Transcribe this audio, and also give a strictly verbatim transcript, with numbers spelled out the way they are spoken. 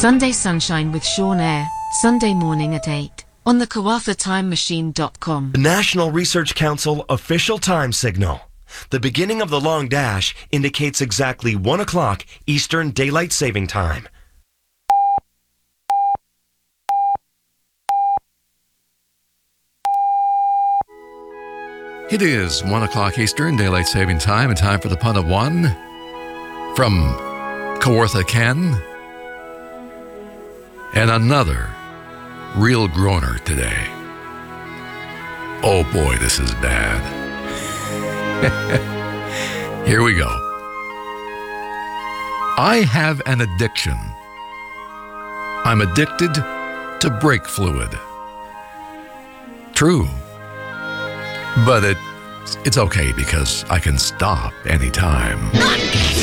Sunday Sunshine with Sean Eyre, Sunday morning at eight, on the Kawartha Time Machine dot com. The National Research Council official time signal. The beginning of the long dash indicates exactly one o'clock Eastern Daylight Saving Time. It is one o'clock Eastern Daylight Saving Time, and time for the punt of one from Kawartha Ken. And another real groaner today. Oh boy, this is bad. Here we go. I have an addiction. I'm addicted to brake fluid. True. But it, it's okay because I can stop anytime.